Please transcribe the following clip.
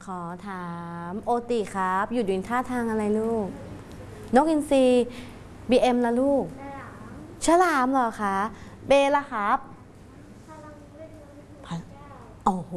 ขอถามโอติครับอยู่ดินท่าทางอะไรลูกนกอินทรี BM ละลูกฉลามเหรอคะเบล่ะครับโอ้โห